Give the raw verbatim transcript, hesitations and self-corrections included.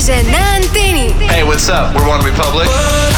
na anteni. Hey, what's up? We're One Republic.